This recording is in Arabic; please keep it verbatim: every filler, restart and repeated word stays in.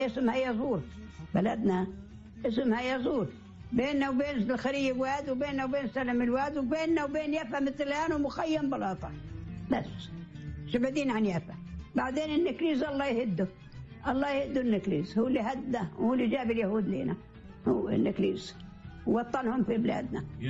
اسمها يزور، بلدنا اسمها يزور، بيننا وبين الخريج واد، وبيننا وبين سلم الواد، وبيننا وبين يافا مثل الآن ومخيم بلاطة، بس شبدين عن يافا. بعدين النكريز الله يهده، الله يهده النكريز، هو اللي هده، هو اللي جاب اليهود لنا، هو النكريز وطنهم في بلادنا.